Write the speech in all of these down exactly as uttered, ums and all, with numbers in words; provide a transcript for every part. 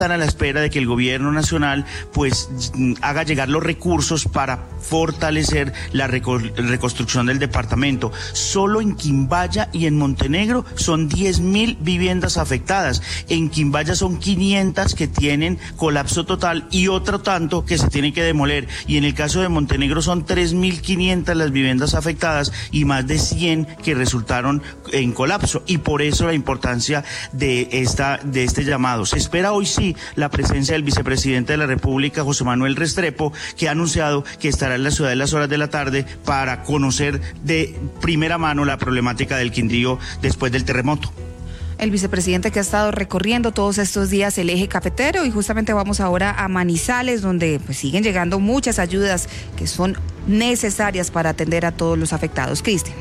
están a la espera de que el gobierno nacional pues haga llegar los recursos para fortalecer la reco- reconstrucción del departamento. Solo en Quimbaya y en Montenegro son diez mil viviendas afectadas. En Quimbaya son quinientas que tienen colapso total y otro tanto que se tienen que demoler. Y en el caso de Montenegro son tres mil quinientas las viviendas afectadas y más de cien que resultaron en colapso. Y por eso la importancia de esta de este llamado. Se espera hoy sí la presencia del vicepresidente de la República, José Manuel Restrepo, que ha anunciado que estará en la ciudad en las horas de la tarde para conocer de primera mano la problemática del Quindío después del terremoto. El vicepresidente que ha estado recorriendo todos estos días el eje cafetero, y justamente vamos ahora a Manizales, donde pues siguen llegando muchas ayudas que son necesarias para atender a todos los afectados. Cristian.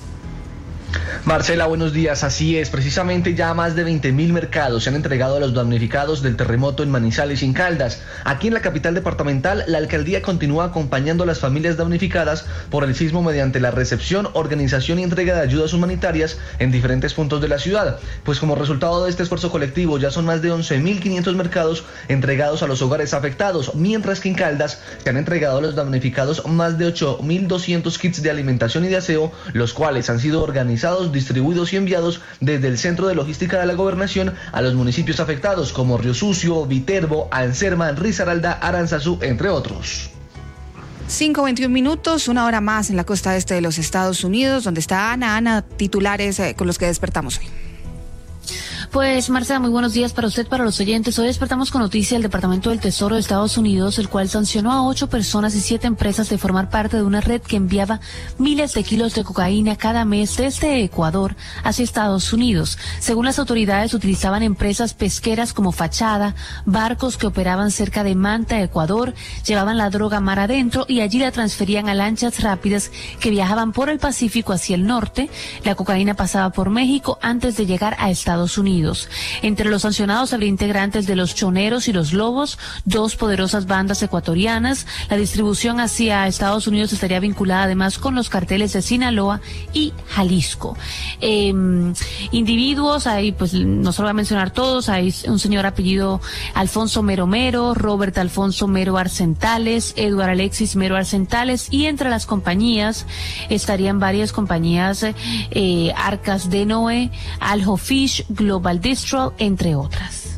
Marcela, buenos días. Así es, precisamente ya más de veinte mil mercados se han entregado a los damnificados del terremoto en Manizales y en Caldas. Aquí en la capital departamental, la alcaldía continúa acompañando a las familias damnificadas por el sismo mediante la recepción, organización y entrega de ayudas humanitarias en diferentes puntos de la ciudad. Pues como resultado de este esfuerzo colectivo, ya son más de once mil quinientos mercados entregados a los hogares afectados, mientras que en Caldas se han entregado a los damnificados más de ocho mil doscientos kits de alimentación y de aseo, los cuales han sido organizados, distribuidos y enviados desde el Centro de Logística de la Gobernación a los municipios afectados como Río Sucio, Viterbo, Anserma, Risaralda, Aranzazú, entre otros. cinco veintiún minutos, una hora más en la costa este de los Estados Unidos, donde está Ana. Ana, titulares eh, con los que despertamos hoy. Pues, Marcela, muy buenos días para usted, para los oyentes. Hoy despertamos con noticia del Departamento del Tesoro de Estados Unidos, el cual sancionó a ocho personas y siete empresas de formar parte de una red que enviaba miles de kilos de cocaína cada mes desde Ecuador hacia Estados Unidos. Según las autoridades, utilizaban empresas pesqueras como fachada, barcos que operaban cerca de Manta, Ecuador, llevaban la droga mar adentro y allí la transferían a lanchas rápidas que viajaban por el Pacífico hacia el norte. La cocaína pasaba por México antes de llegar a Estados Unidos. Entre los sancionados habría integrantes de los Choneros y los Lobos, dos poderosas bandas ecuatorianas. La distribución hacia Estados Unidos estaría vinculada además con los carteles de Sinaloa y Jalisco. Eh, individuos, hay, pues no se lo voy a mencionar todos, hay un señor apellido Alfonso Mero Mero, Robert Alfonso Mero Arcentales, Eduard Alexis Mero Arcentales, y entre las compañías estarían varias compañías, eh, Arcas de Noé, Aljo Fish, Global Distral, entre otras.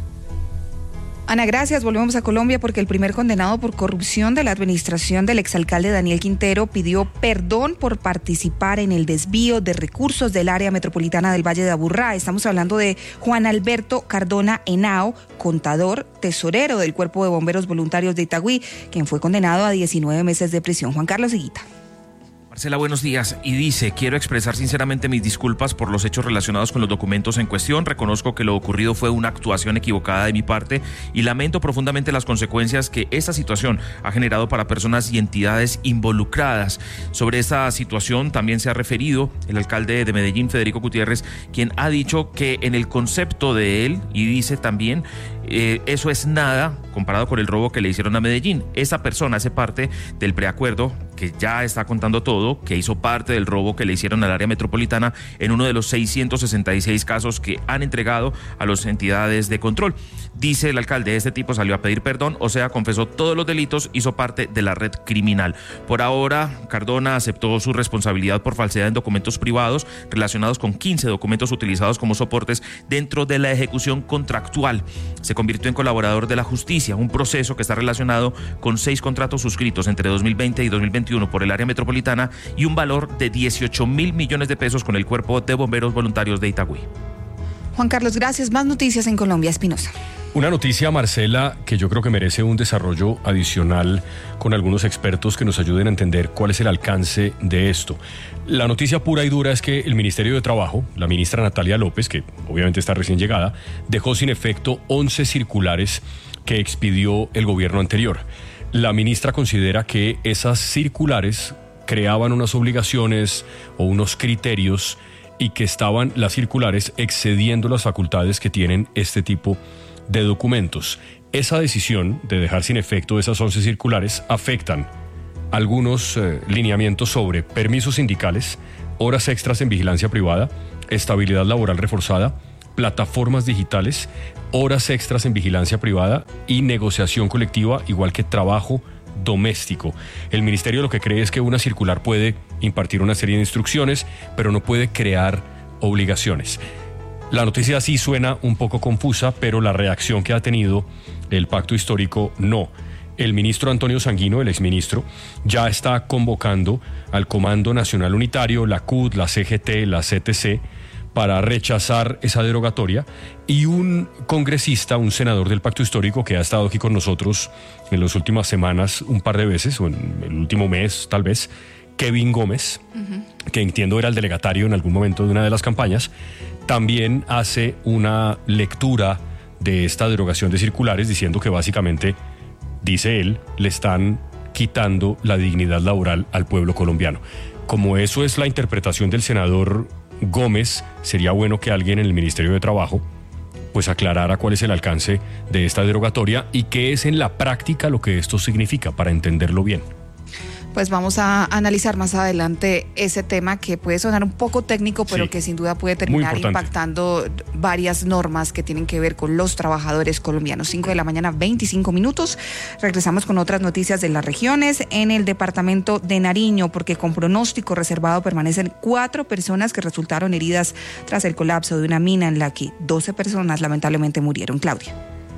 Ana, gracias. Volvemos a Colombia porque el primer condenado por corrupción de la administración del exalcalde Daniel Quintero pidió perdón por participar en el desvío de recursos del área metropolitana del Valle de Aburrá. Estamos hablando de Juan Alberto Cardona Henao, contador, tesorero del Cuerpo de Bomberos Voluntarios de Itagüí, quien fue condenado a diecinueve meses de prisión. Juan Carlos Higuita. Marcela, buenos días. Y dice, quiero expresar sinceramente mis disculpas por los hechos relacionados con los documentos en cuestión. Reconozco que lo ocurrido fue una actuación equivocada de mi parte y lamento profundamente las consecuencias que esta situación ha generado para personas y entidades involucradas. Sobre esta situación también se ha referido el alcalde de Medellín, Federico Gutiérrez, quien ha dicho que en el concepto de él, y dice también, eh, eso es nada comparado con el robo que le hicieron a Medellín. Esa persona hace parte del preacuerdo que ya está contando todo, que hizo parte del robo que le hicieron al área metropolitana en uno de los seiscientos sesenta y seis casos que han entregado a las entidades de control. Dice el alcalde, este tipo salió a pedir perdón, o sea, confesó todos los delitos, hizo parte de la red criminal. Por ahora, Cardona aceptó su responsabilidad por falsedad en documentos privados relacionados con quince documentos utilizados como soportes dentro de la ejecución contractual. Se convirtió en colaborador de la justicia, un proceso que está relacionado con seis contratos suscritos entre dos mil veinte y dos mil veintiuno por el área metropolitana y un valor de dieciocho mil millones de pesos con el Cuerpo de Bomberos Voluntarios de Itagüí. Juan Carlos, gracias. Más noticias en Colombia. Espinosa. Una noticia, Marcela, que yo creo que merece un desarrollo adicional con algunos expertos que nos ayuden a entender cuál es el alcance de esto. La noticia pura y dura es que el Ministerio de Trabajo, la ministra Natalia López, que obviamente está recién llegada, dejó sin efecto once circulares que expidió el gobierno anterior. La ministra considera que esas circulares creaban unas obligaciones o unos criterios y que estaban las circulares excediendo las facultades que tienen este tipo de documentos. Esa decisión de dejar sin efecto esas once circulares afectan algunos eh, lineamientos sobre permisos sindicales, horas extras en vigilancia privada, estabilidad laboral reforzada, plataformas digitales, horas extras en vigilancia privada y negociación colectiva, igual que trabajo doméstico. El ministerio lo que cree es que una circular puede impartir una serie de instrucciones, pero no puede crear obligaciones. La noticia sí suena un poco confusa, pero la reacción que ha tenido el pacto histórico no. El ministro Antonio Sanguino, el exministro, ya está convocando al Comando Nacional Unitario, la C U T, la C G T, la C T C, para rechazar esa derogatoria, y un congresista, un senador del pacto histórico que ha estado aquí con nosotros en las últimas semanas un par de veces, o en el último mes tal vez, Kevin Gómez, uh-huh. que entiendo era el delegatario en algún momento de una de las campañas, también hace una lectura de esta derogación de circulares diciendo que básicamente, dice él, le están quitando la dignidad laboral al pueblo colombiano. Como eso es la interpretación del senador Gómez, sería bueno que alguien en el Ministerio de Trabajo pues aclarara cuál es el alcance de esta derogatoria y qué es en la práctica lo que esto significa para entenderlo bien. Pues vamos a analizar más adelante ese tema que puede sonar un poco técnico, pero sí, que sin duda puede terminar impactando varias normas que tienen que ver con los trabajadores colombianos. cinco de la mañana, veinticinco minutos. Regresamos con otras noticias de las regiones. En el departamento de Nariño, porque con pronóstico reservado permanecen cuatro personas que resultaron heridas tras el colapso de una mina en la que doce personas lamentablemente murieron. Claudia.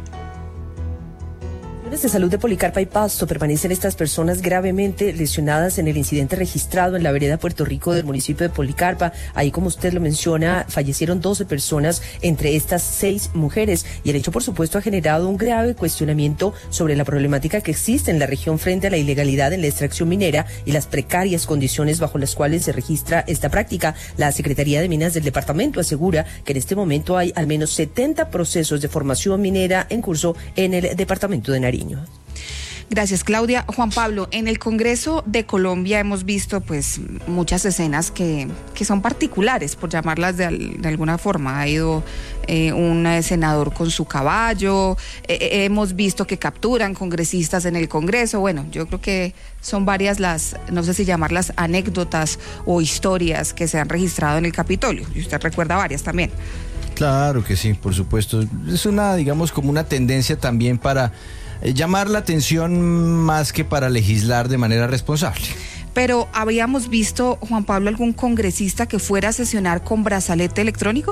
De salud de Policarpa y Pasto permanecen estas personas gravemente lesionadas en el incidente registrado en la vereda Puerto Rico del municipio de Policarpa. Ahí, como usted lo menciona, fallecieron doce personas, entre estas seis mujeres, y el hecho, por supuesto, ha generado un grave cuestionamiento sobre la problemática que existe en la región frente a la ilegalidad en la extracción minera y las precarias condiciones bajo las cuales se registra esta práctica. La Secretaría de Minas del departamento asegura que en este momento hay al menos setenta procesos de formación minera en curso en el departamento de Nariño. Gracias, Claudia. Juan Pablo, en el Congreso de Colombia hemos visto pues muchas escenas que, que son particulares, por llamarlas de, de alguna forma. Ha ido eh, un senador con su caballo, eh, hemos visto que capturan congresistas en el Congreso. Bueno, yo creo que son varias las, no sé si llamarlas anécdotas o historias que se han registrado en el Capitolio. Y usted recuerda varias también. Claro que sí, por supuesto. Es una, digamos, como una tendencia también para llamar la atención más que para legislar de manera responsable. Pero ¿habíamos visto, Juan Pablo, algún congresista que fuera a sesionar con brazalete electrónico?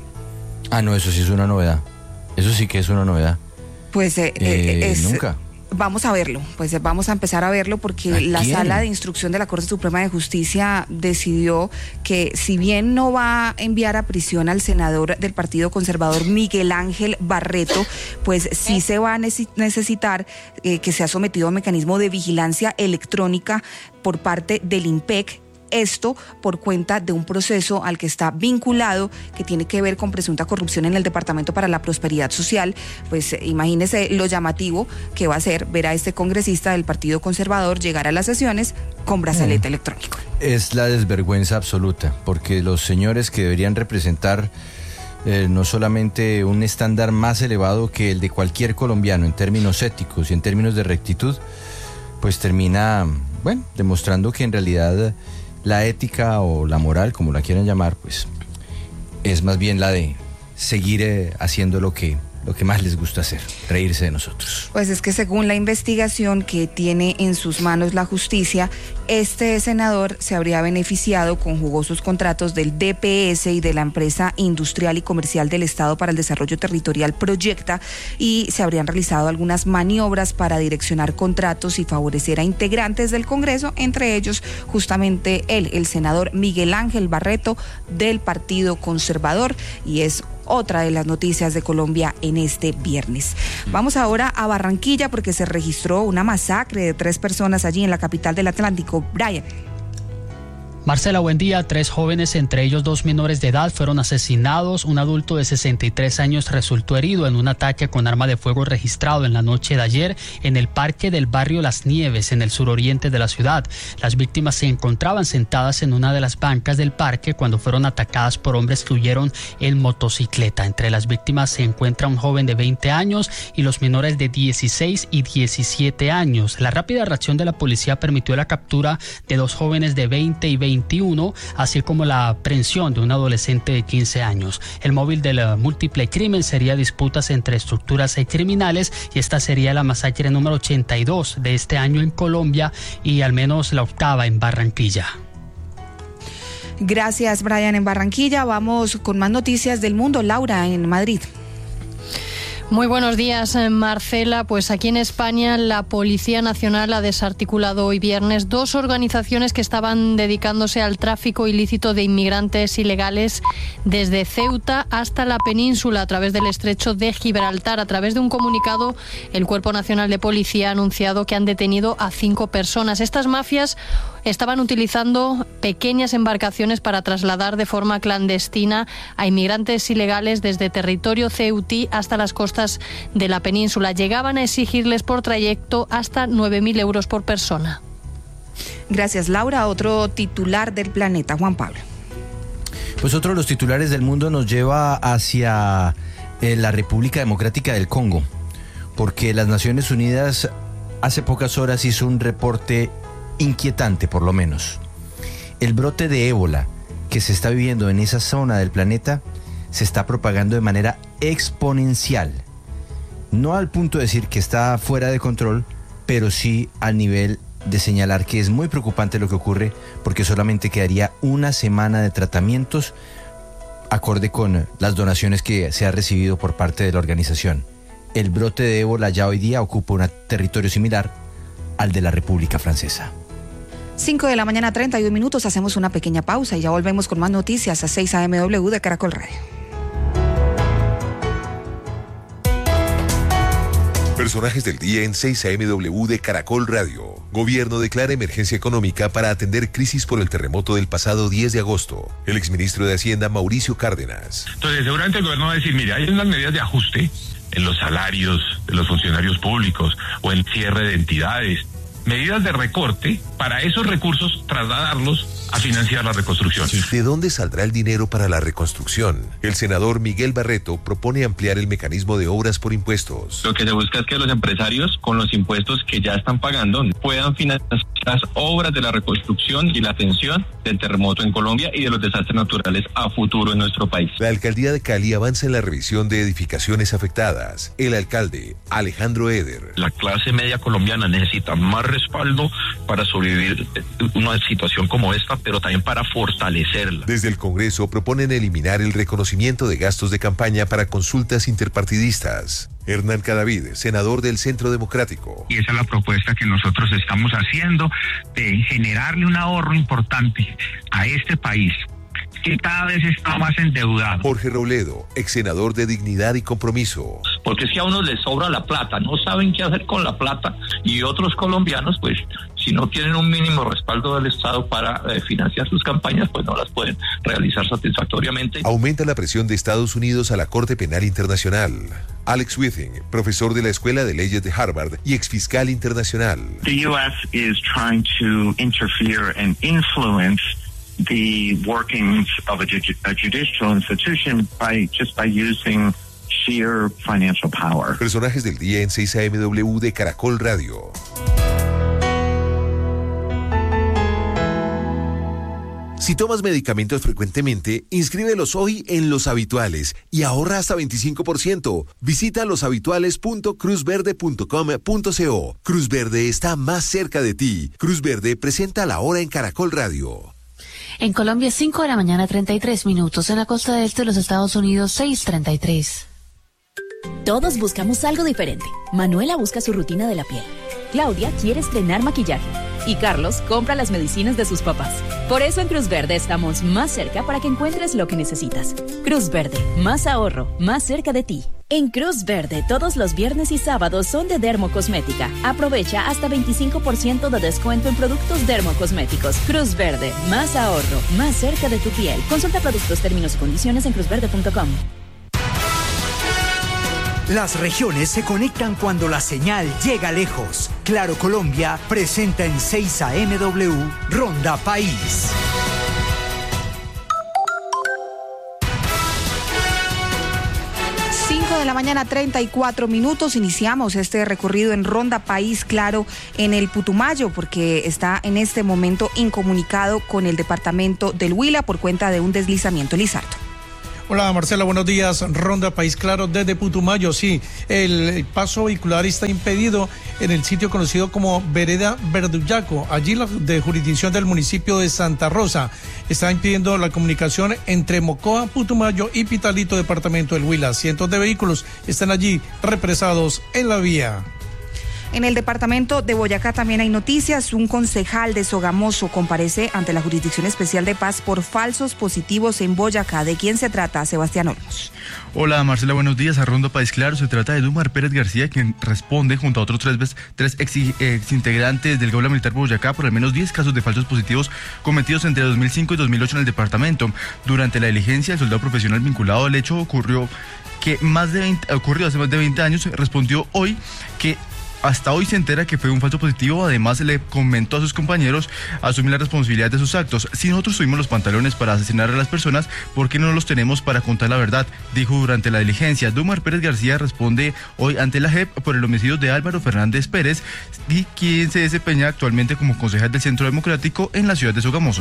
Ah, no, eso sí es una novedad. Eso sí que es una novedad. Pues eh, eh, es... nunca. Vamos a verlo, pues vamos a empezar a verlo porque la Sala de Instrucción de la Corte Suprema de Justicia decidió que si bien no va a enviar a prisión al senador del Partido Conservador Miguel Ángel Barreto, pues sí se va a necesitar eh, que sea sometido a un mecanismo de vigilancia electrónica por parte del INPEC. Esto por cuenta de un proceso al que está vinculado, que tiene que ver con presunta corrupción en el Departamento para la Prosperidad Social. Pues eh, imagínese lo llamativo que va a ser ver a este congresista del Partido Conservador llegar a las sesiones con brazalete mm. electrónico. Es la desvergüenza absoluta, porque los señores que deberían representar eh, no solamente un estándar más elevado que el de cualquier colombiano en términos éticos y en términos de rectitud, pues termina, bueno, demostrando que en realidad la ética o la moral, como la quieran llamar, pues es más bien la de seguir eh, haciendo lo que, lo que más les gusta hacer, reírse de nosotros. Pues es que según la investigación que tiene en sus manos la justicia, este senador se habría beneficiado con jugosos contratos del D P S y de la empresa industrial y comercial del Estado para el Desarrollo Territorial Proyecta, y se habrían realizado algunas maniobras para direccionar contratos y favorecer a integrantes del Congreso, entre ellos justamente él, el senador Miguel Ángel Barreto del Partido Conservador, y es otra de las noticias de Colombia en este viernes. Vamos ahora a Barranquilla porque se registró una masacre de tres personas allí en la capital del Atlántico. Brian. Marcela, buen día. Tres jóvenes, entre ellos dos menores de edad, fueron asesinados. Un adulto de sesenta y tres años resultó herido en un ataque con arma de fuego registrado en la noche de ayer en el parque del barrio Las Nieves, en el suroriente de la ciudad. Las víctimas se encontraban sentadas en una de las bancas del parque cuando fueron atacadas por hombres que huyeron en motocicleta. Entre las víctimas se encuentra un joven de veinte años y los menores de dieciséis y diecisiete años. La rápida reacción de la policía permitió la captura de dos jóvenes de veinte y veinte veintiuno, así como la aprehensión de un adolescente de quince años. El móvil del múltiple crimen sería disputas entre estructuras criminales, y esta sería la masacre número ochenta y dos de este año en Colombia y al menos la octava en Barranquilla. Gracias, Brian, en Barranquilla. Vamos con más noticias del mundo. Laura, en Madrid. Muy buenos días, Marcela. Pues aquí en España la Policía Nacional ha desarticulado hoy viernes dos organizaciones que estaban dedicándose al tráfico ilícito de inmigrantes ilegales desde Ceuta hasta la península a través del estrecho de Gibraltar. A través de un comunicado, el Cuerpo Nacional de Policía ha anunciado que han detenido a cinco personas. Estas mafias estaban utilizando pequeñas embarcaciones para trasladar de forma clandestina a inmigrantes ilegales desde territorio ceutí hasta las costas de la península. Llegaban a exigirles por trayecto hasta nueve mil euros por persona. Gracias, Laura. Otro titular del planeta, Juan Pablo. Pues otro de los titulares del mundo nos lleva hacia eh, la República Democrática del Congo, porque las Naciones Unidas hace pocas horas hizo un reporte inquietante, por lo menos. El brote de ébola que se está viviendo en esa zona del planeta se está propagando de manera exponencial. No al punto de decir que está fuera de control, pero sí al nivel de señalar que es muy preocupante lo que ocurre, porque solamente quedaría una semana de tratamientos acorde con las donaciones que se ha recibido por parte de la organización. El brote de ébola ya hoy día ocupa un territorio similar al de la República Francesa. cinco de la mañana, treinta y un minutos. Hacemos una pequeña pausa y ya volvemos con más noticias a seis A M W de Caracol Radio. Personajes del día en seis A M W de Caracol Radio. Gobierno declara emergencia económica para atender crisis por el terremoto del pasado diez de agosto. El exministro de Hacienda, Mauricio Cárdenas. Entonces, seguramente el gobierno va a decir, mire, hay unas medidas de ajuste en los salarios de los funcionarios públicos o en cierre de entidades. Medidas de recorte para esos recursos trasladarlos a financiar la reconstrucción. ¿De dónde saldrá el dinero para la reconstrucción? El senador Miguel Barreto propone ampliar el mecanismo de obras por impuestos. Lo que se busca es que los empresarios, con los impuestos que ya están pagando, puedan financiar las obras de la reconstrucción y la atención del terremoto en Colombia y de los desastres naturales a futuro en nuestro país. La alcaldía de Cali avanza en la revisión de edificaciones afectadas. El alcalde, Alejandro Eder. La clase media colombiana necesita más respaldo para sobrevivir una situación como esta, pero también para fortalecerla. Desde el Congreso proponen eliminar el reconocimiento de gastos de campaña para consultas interpartidistas. Hernán Cadavid, senador del Centro Democrático. Y esa es la propuesta que nosotros estamos haciendo, de generarle un ahorro importante a este país, que cada vez está más endeudado. Jorge Robledo, ex senador de Dignidad y Compromiso. Porque si a uno les sobra la plata, no saben qué hacer con la plata, y otros colombianos, pues, si no tienen un mínimo respaldo del Estado para eh, financiar sus campañas, pues no las pueden realizar satisfactoriamente. Aumenta la presión de Estados Unidos a la Corte Penal Internacional. Alex Withing, profesor de la Escuela de Leyes de Harvard y exfiscal internacional. The U S is trying to interfere and influence the workings of a, ju- a judicial institution by just by using sheer financial power. Personajes del día en seis A M W de Caracol Radio. Si tomas medicamentos frecuentemente, inscríbelos hoy en Los Habituales y ahorra hasta veinticinco por ciento. Visita loshabituales punto cruz verde punto com punto co. Cruz Verde está más cerca de ti. Cruz Verde presenta La Hora en Caracol Radio. En Colombia, cinco de la mañana, treinta y tres minutos. En la costa del este de los Estados Unidos, seis treinta y tres. Todos buscamos algo diferente. Manuela busca su rutina de la piel. Claudia quiere estrenar maquillaje. Y Carlos compra las medicinas de sus papás. Por eso en Cruz Verde estamos más cerca para que encuentres lo que necesitas. Cruz Verde, más ahorro, más cerca de ti. En Cruz Verde, todos los viernes y sábados son de Dermocosmética. Aprovecha hasta veinticinco por ciento de descuento en productos dermocosméticos. Cruz Verde, más ahorro, más cerca de tu piel. Consulta productos, términos y condiciones en cruz verde punto com. Las regiones se conectan cuando la señal llega lejos. Claro Colombia presenta en seis A M W Ronda País. cinco de la mañana, treinta y cuatro minutos. Iniciamos este recorrido en Ronda País Claro en el Putumayo, porque está en este momento incomunicado con el departamento del Huila por cuenta de un deslizamiento. Lizardo. Hola Marcela, buenos días. Ronda País Claro desde Putumayo. Sí, el paso vehicular está impedido en el sitio conocido como Vereda Verdullaco. Allí la de jurisdicción del municipio de Santa Rosa está impidiendo la comunicación entre Mocoa, Putumayo y Pitalito, departamento del Huila. Cientos de vehículos están allí represados en la vía. En el departamento de Boyacá también hay noticias. Un concejal de Sogamoso comparece ante la Jurisdicción Especial de Paz por falsos positivos en Boyacá. ¿De quién se trata? Sebastián Olmos. Hola Marcela, buenos días. A Ronda País Claro, se trata de Dumar Pérez García, quien responde junto a otros tres, tres ex, ex integrantes del Gaula Militar Boyacá por al menos diez casos de falsos positivos cometidos entre dos mil cinco y dos mil ocho en el departamento. Durante la diligencia, el soldado profesional vinculado al hecho ocurrió que más de veinte, ocurrió hace más de veinte años, respondió hoy que hasta hoy se entera que fue un falso positivo. Además, le comentó a sus compañeros asumir la responsabilidad de sus actos. Si nosotros tuvimos los pantalones para asesinar a las personas, ¿por qué no los tenemos para contar la verdad?, dijo durante la diligencia. Dumar Pérez García responde hoy ante la J E P por el homicidio de Álvaro Fernández Pérez, y quien se desempeña actualmente como concejal del Centro Democrático en la ciudad de Sogamoso.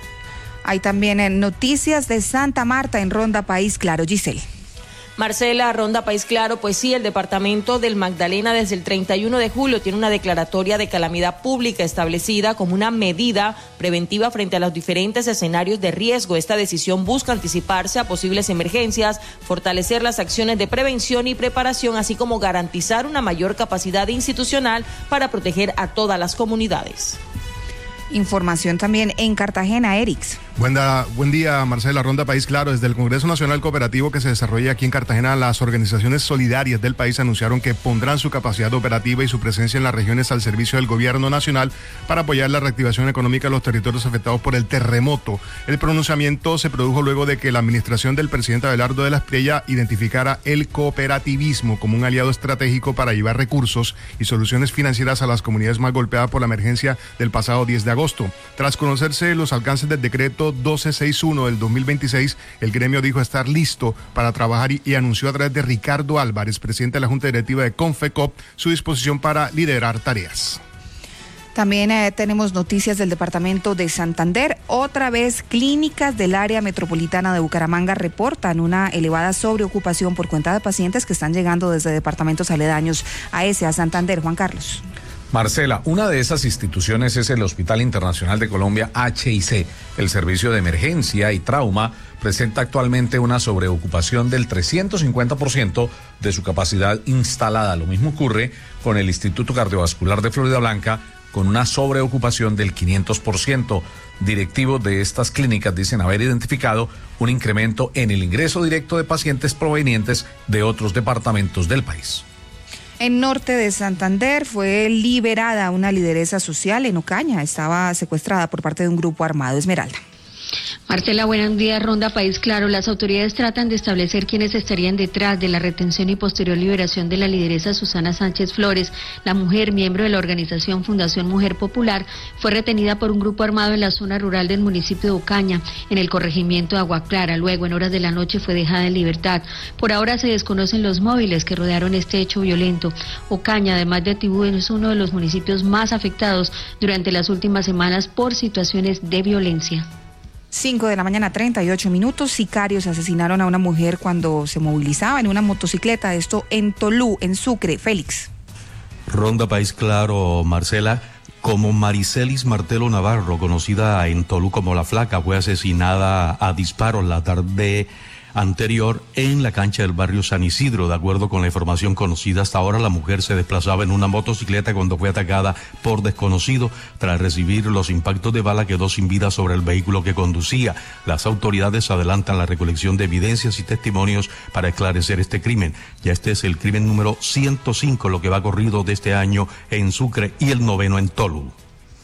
Hay también noticias de Santa Marta en Ronda País Claro. Giselle. Marcela, Ronda País Claro, pues sí, el departamento del Magdalena desde el treinta y uno de julio tiene una declaratoria de calamidad pública establecida como una medida preventiva frente a los diferentes escenarios de riesgo. Esta decisión busca anticiparse a posibles emergencias, fortalecer las acciones de prevención y preparación, así como garantizar una mayor capacidad institucional para proteger a todas las comunidades. Información también en Cartagena, Erix. Buen, da, buen día, Marcela. Ronda País Claro. Desde el Congreso Nacional Cooperativo que se desarrolla aquí en Cartagena, las organizaciones solidarias del país anunciaron que pondrán su capacidad operativa y su presencia en las regiones al servicio del gobierno nacional para apoyar la reactivación económica de los territorios afectados por el terremoto. El pronunciamiento se produjo luego de que la administración del presidente Abelardo de la Espriella identificara el cooperativismo como un aliado estratégico para llevar recursos y soluciones financieras a las comunidades más golpeadas por la emergencia del pasado diez de agosto. Tras conocerse los alcances del decreto doce sesenta y uno del dos mil veintiséis, el gremio dijo estar listo para trabajar y, y anunció a través de Ricardo Álvarez, presidente de la Junta Directiva de Confecop, su disposición para liderar tareas. También eh, tenemos noticias del departamento de Santander. Otra vez, clínicas del área metropolitana de Bucaramanga reportan una elevada sobreocupación por cuenta de pacientes que están llegando desde departamentos aledaños a ese, a Santander. Juan Carlos. Marcela, una de esas instituciones es el Hospital Internacional de Colombia, H I C. El servicio de emergencia y trauma presenta actualmente una sobreocupación del trescientos cincuenta por ciento de su capacidad instalada. Lo mismo ocurre con el Instituto Cardiovascular de Florida Blanca, con una sobreocupación del quinientos por ciento. Directivos de estas clínicas dicen haber identificado un incremento en el ingreso directo de pacientes provenientes de otros departamentos del país. En norte de Santander fue liberada una lideresa social en Ocaña. Estaba secuestrada por parte de un grupo armado. Esmeralda. Marcela, buenos días. Ronda País Claro. Las autoridades tratan de establecer quiénes estarían detrás de la retención y posterior liberación de la lideresa Susana Sánchez Flores. La mujer, miembro de la organización Fundación Mujer Popular, fue retenida por un grupo armado en la zona rural del municipio de Ocaña, en el corregimiento de Agua Clara. Luego, en horas de la noche, fue dejada en libertad. Por ahora se desconocen los móviles que rodearon este hecho violento. Ocaña, además de Tibú, es uno de los municipios más afectados durante las últimas semanas por situaciones de violencia. cinco de la mañana, treinta y ocho minutos. Sicarios asesinaron a una mujer cuando se movilizaba en una motocicleta. Esto en Tolú, en Sucre. Félix. Ronda País Claro, Marcela. Como Maricelis Martelo Navarro, conocida en Tolú como La Flaca, fue asesinada a disparos la tarde anterior en la cancha del barrio San Isidro. De acuerdo con la información conocida hasta ahora, la mujer se desplazaba en una motocicleta cuando fue atacada por desconocido. Tras recibir los impactos de bala, quedó sin vida sobre el vehículo que conducía. Las autoridades adelantan la recolección de evidencias y testimonios para esclarecer este crimen. Ya este es el crimen número ciento cinco, lo que va corrido de este año en Sucre, y el noveno en Tolú.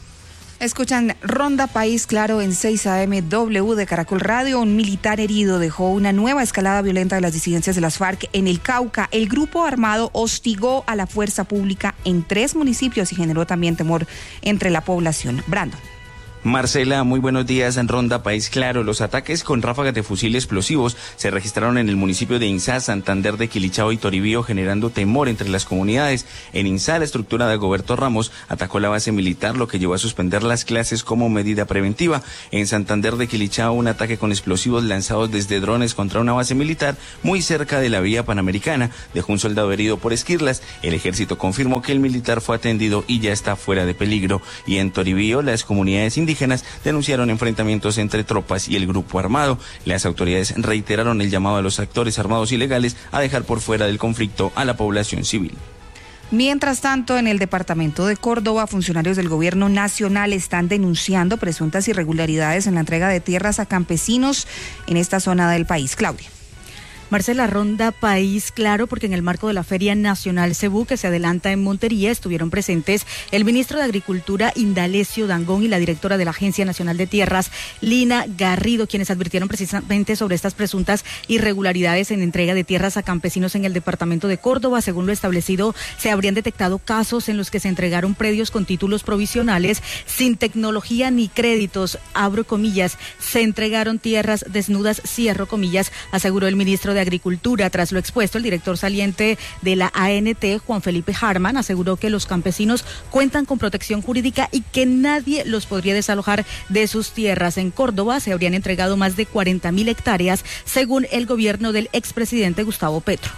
Escuchan Ronda País Claro en seis A M W de Caracol Radio. Un militar herido dejó una nueva escalada violenta de las disidencias de las FARC en el Cauca. El grupo armado hostigó a la fuerza pública en tres municipios y generó también temor entre la población. Brandon. Marcela, muy buenos días. En Ronda País Claro, los ataques con ráfagas de fusil explosivos se registraron en el municipio de Inzá, Santander de Quilichao y Toribío, generando temor entre las comunidades. En Inzá, la estructura de Agoberto Ramos atacó la base militar, lo que llevó a suspender las clases como medida preventiva. En Santander de Quilichao, un ataque con explosivos lanzados desde drones contra una base militar muy cerca de la vía panamericana dejó un soldado herido por esquirlas. El ejército confirmó que el militar fue atendido y ya está fuera de peligro. Y en Toribío, las comunidades indígenas denunciaron enfrentamientos entre tropas y el grupo armado. Las autoridades reiteraron el llamado a los actores armados ilegales a dejar por fuera del conflicto a la población civil. Mientras tanto, en el departamento de Córdoba, funcionarios del gobierno nacional están denunciando presuntas irregularidades en la entrega de tierras a campesinos en esta zona del país. Claudia. Marcela, Ronda País Claro, porque en el marco de la Feria Nacional Cebú, que se adelanta en Montería, estuvieron presentes el ministro de Agricultura, Indalecio Dangond, y la directora de la Agencia Nacional de Tierras, Lina Garrido, quienes advirtieron precisamente sobre estas presuntas irregularidades en entrega de tierras a campesinos en el departamento de Córdoba. Según lo establecido, se habrían detectado casos en los que se entregaron predios con títulos provisionales sin tecnología ni créditos, abro comillas, se entregaron tierras desnudas, cierro comillas, aseguró el ministro de de Agricultura. Tras lo expuesto, el director saliente de la A N T, Juan Felipe Harman, aseguró que los campesinos cuentan con protección jurídica y que nadie los podría desalojar de sus tierras. En Córdoba se habrían entregado más de cuarenta mil hectáreas, según el gobierno del expresidente Gustavo Petro.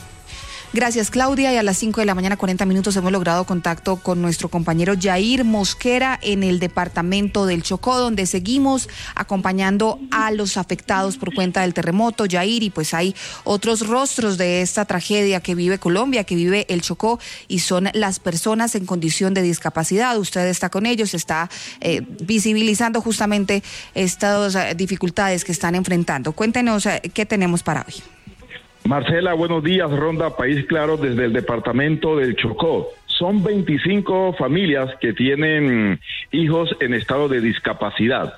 Gracias, Claudia. Y a las cinco de la mañana, cuarenta minutos, hemos logrado contacto con nuestro compañero Yair Mosquera en el departamento del Chocó, donde seguimos acompañando a los afectados por cuenta del terremoto. Yair, y pues hay otros rostros de esta tragedia que vive Colombia, que vive el Chocó, y son las personas en condición de discapacidad. Usted está con ellos, está eh, visibilizando justamente estas uh, dificultades que están enfrentando. Cuéntenos uh, qué tenemos para hoy. Marcela, buenos días. Ronda País Claro desde el departamento del Chocó. Son veinticinco familias que tienen hijos en estado de discapacidad.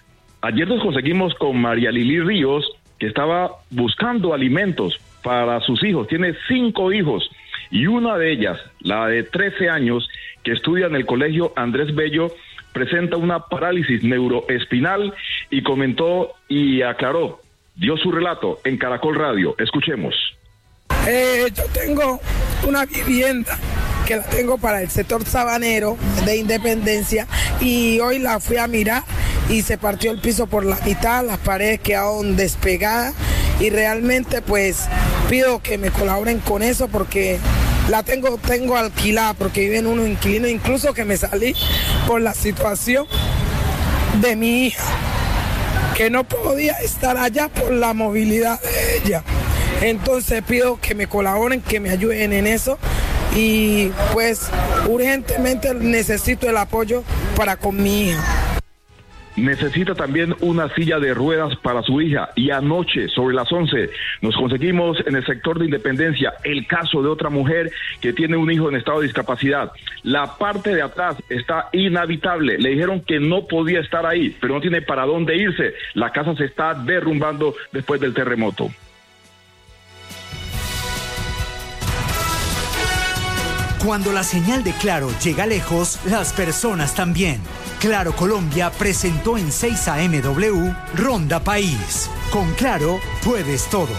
Ayer nos conseguimos con María Lili Ríos, que estaba buscando alimentos para sus hijos. Tiene cinco hijos y una de ellas, la de trece años, que estudia en el colegio Andrés Bello, presenta una parálisis neuroespinal y comentó y aclaró. Dio su relato en Caracol Radio. Escuchemos. Eh, yo tengo una vivienda que la tengo para el sector sabanero de Independencia y hoy la fui a mirar y se partió el piso por la mitad, las paredes quedaron despegadas y realmente pues pido que me colaboren con eso porque la tengo, tengo alquilada porque viven unos inquilinos, incluso que me salí por la situación de mi hija, que no podía estar allá por la movilidad de ella. Entonces pido que me colaboren, que me ayuden en eso y pues urgentemente necesito el apoyo para con mi hija. Necesita también una silla de ruedas para su hija y anoche sobre las once nos conseguimos en el sector de Independencia el caso de otra mujer que tiene un hijo en estado de discapacidad. La parte de atrás está inhabitable, le dijeron que no podía estar ahí, pero no tiene para dónde irse. La casa se está derrumbando después del terremoto. Cuando la señal de Claro llega lejos, las personas también. Claro Colombia presentó en seis A M W Ronda País. Con Claro puedes todo.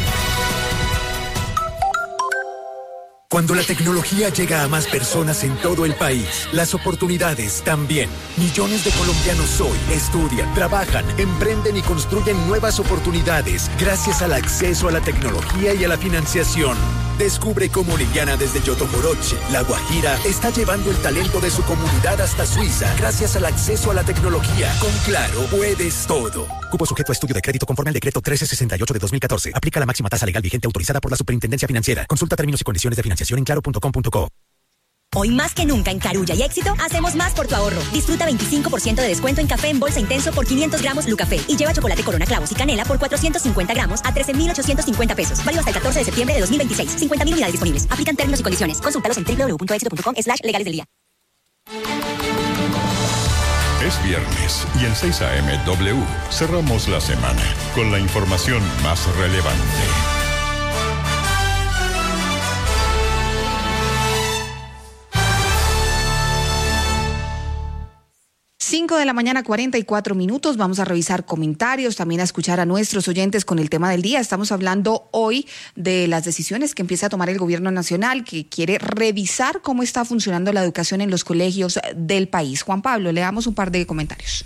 Cuando la tecnología llega a más personas en todo el país, las oportunidades también. Millones de colombianos hoy estudian, trabajan, emprenden y construyen nuevas oportunidades gracias al acceso a la tecnología y a la financiación. Descubre cómo Liliana desde Yotomoroche, La Guajira, está llevando el talento de su comunidad hasta Suiza gracias al acceso a la tecnología. Con Claro puedes todo. Cupo sujeto a estudio de crédito conforme al decreto trece sesenta y ocho de dos mil catorce. Aplica la máxima tasa legal vigente autorizada por la Superintendencia Financiera. Consulta términos y condiciones de financiación en claro punto com punto co. Hoy más que nunca en Carulla y Éxito, hacemos más por tu ahorro. Disfruta veinticinco por ciento de descuento en café en bolsa intenso por quinientos gramos Lucafé y lleva chocolate Corona Clavos y Canela por cuatrocientos cincuenta gramos a trece mil ochocientos cincuenta pesos. Válido hasta el catorce de septiembre de dos mil veintiséis. cincuenta mil unidades disponibles. Aplican términos y condiciones. Consúltalos en doble u doble u doble u punto éxito punto com slash legales del día. Es viernes y en seis A M W cerramos la semana con la información más relevante. cinco de la mañana, cuarenta y cuatro minutos. Vamos a revisar comentarios, también a escuchar a nuestros oyentes con el tema del día. Estamos hablando hoy de las decisiones que empieza a tomar el gobierno nacional, que quiere revisar cómo está funcionando la educación en los colegios del país. Juan Pablo, leamos un par de comentarios.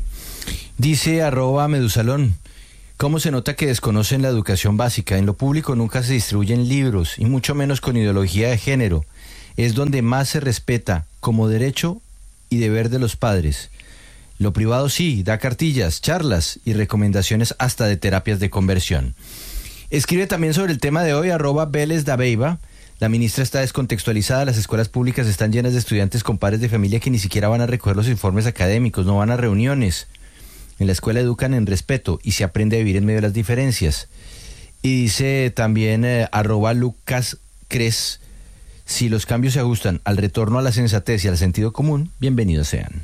Dice arroba Medusalón, ¿cómo se nota que desconocen la educación básica? En lo público nunca se distribuyen libros, y mucho menos con ideología de género. Es donde más se respeta como derecho y deber de los padres. Lo privado sí, da cartillas, charlas y recomendaciones hasta de terapias de conversión. Escribe también sobre el tema de hoy, arroba Vélez da Beiba. La ministra está descontextualizada, las escuelas públicas están llenas de estudiantes con padres de familia que ni siquiera van a recoger los informes académicos, no van a reuniones. En la escuela educan en respeto y se aprende a vivir en medio de las diferencias. Y dice también eh, arroba Lucas Cres, si los cambios se ajustan al retorno a la sensatez y al sentido común, bienvenidos sean.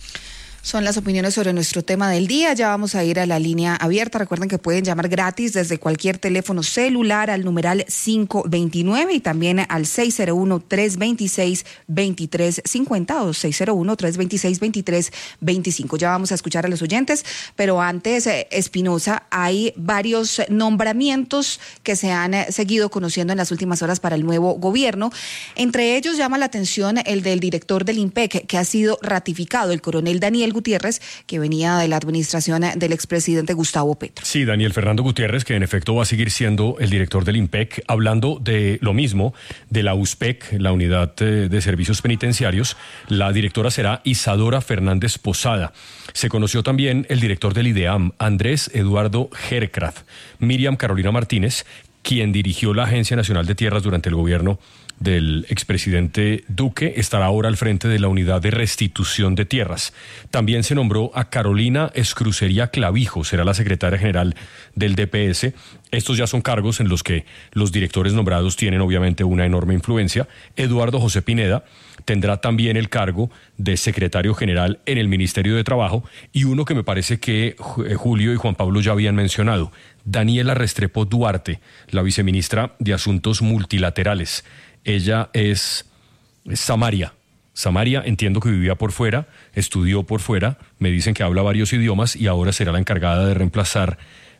Son las opiniones sobre nuestro tema del día. Ya vamos a ir a la línea abierta. Recuerden que pueden llamar gratis desde cualquier teléfono celular al numeral cinco veintinueve y también al seis cero uno, tres dos seis, dos tres cinco cero o seis cero uno, tres dos seis, dos tres veinticinco. Ya vamos a escuchar a los oyentes, pero antes, eh, Espinosa, hay varios nombramientos que se han eh, seguido conociendo en las últimas horas para el nuevo gobierno. Entre ellos llama la atención el del director del IMPEC, que ha sido ratificado, el coronel Daniel Gutiérrez, que venía de la administración del expresidente Gustavo Petro. Sí, Daniel Fernando Gutiérrez, que en efecto va a seguir siendo el director del IMPEC, hablando de lo mismo, de la U S P E C, la Unidad de Servicios Penitenciarios. La directora será Isadora Fernández Posada. Se conoció también el director del IDEAM, Andrés Eduardo Herkrath. Miriam Carolina Martínez, quien dirigió la Agencia Nacional de Tierras durante el gobierno del expresidente Duque, estará ahora al frente de la Unidad de Restitución de Tierras. También se nombró a Carolina Escrucería Clavijo, será la secretaria general del D P S. Estos ya son cargos en los que los directores nombrados tienen obviamente una enorme influencia. Eduardo José Pineda tendrá también el cargo de secretario general en el Ministerio de Trabajo, y uno que me parece que Julio y Juan Pablo ya habían mencionado, Daniela Restrepo Duarte, la viceministra de Asuntos Multilaterales. Ella es Samaria. Samaria, entiendo que vivía por fuera, estudió por fuera, me dicen que habla varios idiomas y ahora será la encargada de reemplazar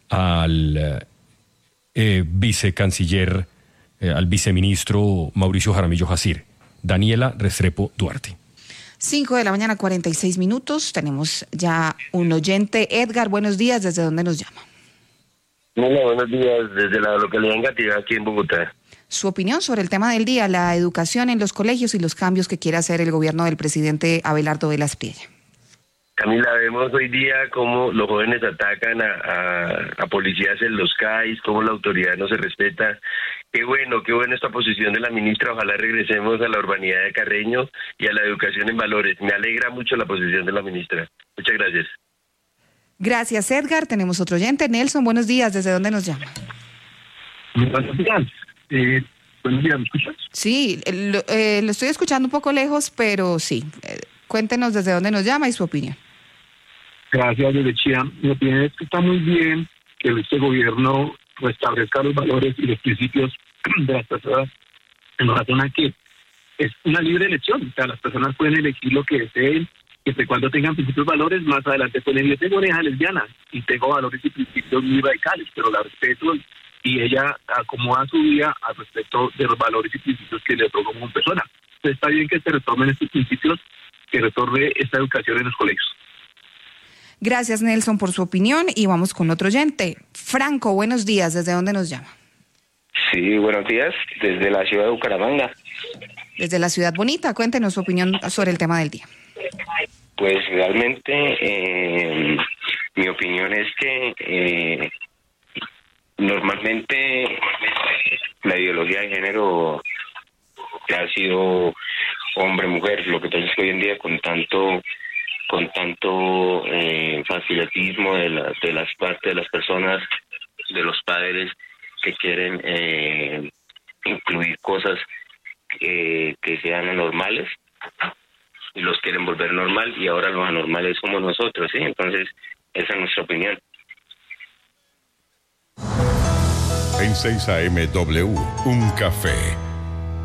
al eh, vicecanciller, eh, al viceministro Mauricio Jaramillo Jacir. Daniela Restrepo Duarte. cinco de la mañana, cuarenta y seis minutos. Tenemos ya un oyente. Edgar, buenos días. ¿Desde dónde nos llama? Hola, buenos días. Desde la localidad de Engativá, aquí en Bogotá. Su opinión sobre el tema del día, la educación en los colegios y los cambios que quiere hacer el gobierno del presidente Abelardo Velas Priella. Camila, vemos hoy día cómo los jóvenes atacan a, a, a policías en los C A I S, cómo la autoridad no se respeta. Qué bueno, qué buena esta posición de la ministra. Ojalá regresemos a la urbanidad de Carreño y a la educación en valores. Me alegra mucho la posición de la ministra. Muchas gracias. Gracias, Edgar. Tenemos otro oyente. Nelson, buenos días. ¿Desde dónde nos llama? Buenos días. Eh, buenos días, ¿me escuchas? Sí, lo, eh, lo estoy escuchando un poco lejos, pero sí. Eh, cuéntenos desde dónde nos llama y su opinión. Gracias, desde Chía. Mi opinión es que está muy bien que este gobierno restablezca los valores y los principios de las personas en relación a que es una libre elección. O sea, las personas pueden elegir lo que deseen, siempre y cuando tengan principios y valores. Más adelante pueden decir, yo tengo oreja lesbiana y tengo valores y principios muy radicales, pero la respeto y ella acomoda su vida al respecto de los valores y principios que le otorgo como persona. Entonces está bien que se retornen estos principios, que retorne esta educación en los colegios. Gracias, Nelson, por su opinión, y vamos con otro oyente. Franco, buenos días. ¿Desde dónde nos llama? Sí, buenos días. Desde la ciudad de Bucaramanga. Desde la ciudad bonita. Cuéntenos su opinión sobre el tema del día. Pues realmente eh, mi opinión es que eh, normalmente la ideología de género ha sido hombre-mujer. Lo que pasa es que hoy en día con tanto con tanto eh, facilismo de, la, de las partes de las personas, de los padres que quieren eh, incluir cosas eh, que sean anormales y los quieren volver normal, y ahora los anormales somos nosotros, ¿sí? Entonces, esa es nuestra opinión. En seis A M W, un café